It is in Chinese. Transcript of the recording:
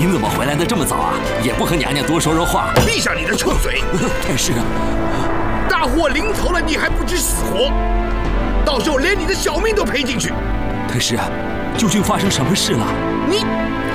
您怎么回来的这么早啊？也不和娘娘多说说话。 闭上你的臭嘴！ 太师， 大祸临头了，你还不知死活，到时候连你的小命都赔进去。 太师，究竟发生什么事了？ 你